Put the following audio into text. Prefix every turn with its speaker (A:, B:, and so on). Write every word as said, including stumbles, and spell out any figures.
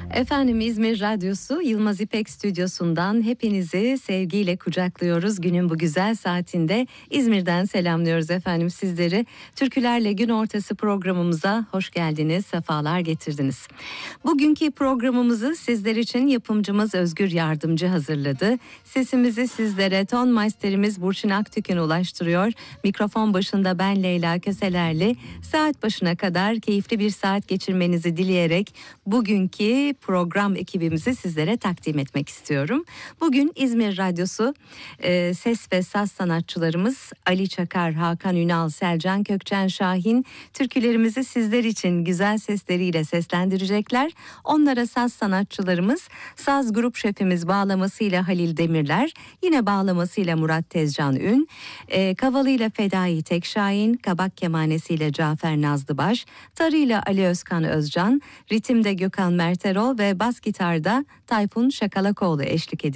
A: Efendim İzmir Radyosu Yılmaz İpek Stüdyosu'ndan hepinizi sevgiyle kucaklıyoruz. Günün bu güzel saatinde İzmir'den selamlıyoruz efendim sizleri. Türkülerle Gün Ortası programımıza hoş geldiniz, sefalar getirdiniz. Bugünkü programımızı sizler için yapımcımız Özgür Yardımcı hazırladı. Sesimizi sizlere ton masterimiz Burçin Aktük'ün ulaştırıyor. Mikrofon başında ben Leyla Köselerli. Saat başına kadar keyifli bir saat geçirmenizi dileyerek bugünkü program ekibimizi sizlere takdim etmek istiyorum. Bugün İzmir Radyosu e, ses ve saz sanatçılarımız Ali Çakar, Hakan Ünal, Selcan Kökçen Şahin türkülerimizi sizler için güzel sesleriyle seslendirecekler. Onlara saz sanatçılarımız, saz grup şefimiz bağlamasıyla Halil Demirler, yine bağlamasıyla Murat Tezcan Ün, e, kavalıyla Fedai Tekşahin, kabak kemanesiyle Cafer Nazlıbaş, tarıyla Ali Özkan Özcan, ritimde Gökhan Merterol ve bas gitarda Tayfun Şakalakoğlu eşlik ediyor.